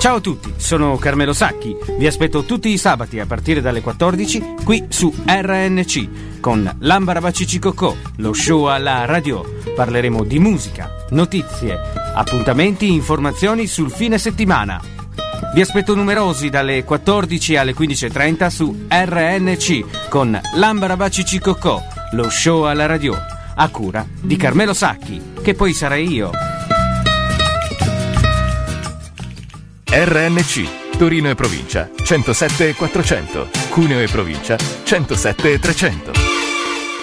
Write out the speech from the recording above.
Ciao a tutti, sono Carmelo Sacchi. Vi aspetto tutti i sabati a partire dalle 14 qui su RNC con L'Ambarabaccicicocò, lo show alla radio. Parleremo di musica, notizie, appuntamenti, informazioni sul fine settimana. Vi aspetto numerosi dalle 14 alle 15.30 su RNC con L'Ambarabaccicicocò, lo show alla radio, a cura di Carmelo Sacchi, che poi sarei io. RNC, Torino e provincia, 107 e 400, Cuneo e provincia, 107 e 300.